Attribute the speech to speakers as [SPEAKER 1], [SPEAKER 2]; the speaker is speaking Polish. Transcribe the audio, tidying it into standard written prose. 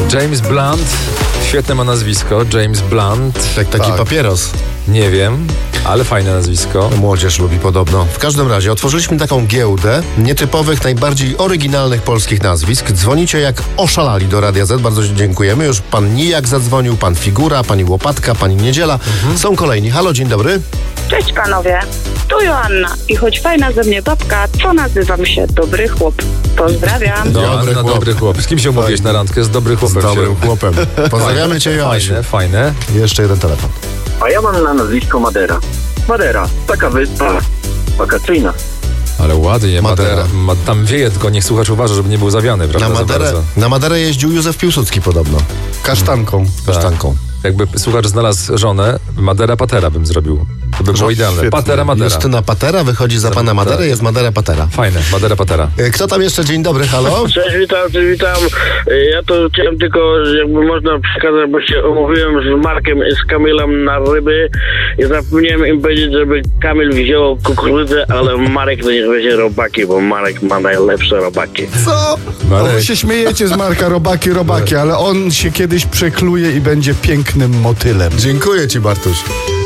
[SPEAKER 1] James Blunt. Świetne ma nazwisko. James Blunt.
[SPEAKER 2] Taki papieros.
[SPEAKER 1] Nie wiem, ale fajne nazwisko.
[SPEAKER 2] Młodzież lubi podobno. W każdym razie otworzyliśmy taką giełdę nietypowych, najbardziej oryginalnych polskich nazwisk. Dzwonicie jak oszalali do Radia Z. Bardzo dziękujemy. Już pan Nijak zadzwonił, pan Figura, pani Łopatka, pani Niedziela. Są kolejni. Halo, dzień dobry.
[SPEAKER 3] Cześć panowie, tu Joanna i choć fajna ze mnie babka, to nazywam się Dobry Chłop. Pozdrawiam.
[SPEAKER 1] Dobry chłop. Z kim się umówiłeś na randkę? Z dobry chłopem.
[SPEAKER 2] Z dobrym chłopem. Pozdrawiamy cię, Joasiu.
[SPEAKER 1] Fajne.
[SPEAKER 2] Jeszcze jeden telefon.
[SPEAKER 4] A ja mam na nazwisko Madera. Madera, taka wyspa wakacyjna.
[SPEAKER 1] Ale ładnie,
[SPEAKER 2] Madera.
[SPEAKER 1] Tam wieje, tylko niech słuchacz uważa, żeby nie był zawiany, prawda?
[SPEAKER 2] Na Maderę jeździł Józef Piłsudski podobno. Kasztanką.
[SPEAKER 1] Jakby słuchacz znalazł żonę, Madera Patera bym zrobił. To by było idealne.
[SPEAKER 2] Świetnie.
[SPEAKER 1] Patera Madera.
[SPEAKER 2] Justyna Patera wychodzi za pana Maderę, jest Madera Patera.
[SPEAKER 1] Fajne, Madera Patera.
[SPEAKER 2] Kto tam jeszcze? Dzień dobry, halo?
[SPEAKER 5] Cześć, witam. Ja to chciałem tylko, jakby można przekazać, bo się umówiłem z Markiem i z Kamilem na ryby i zapomniałem im powiedzieć, żeby Kamil wziął kukurydzę, ale Marek to niech weźmie robaki, bo Marek ma najlepsze robaki.
[SPEAKER 2] Co?
[SPEAKER 1] Marek.
[SPEAKER 6] Wy się śmiejecie z Marka robaki, ale on się kiedyś przekluje i będzie pięknym motylem.
[SPEAKER 2] Dziękuję ci, Bartuś.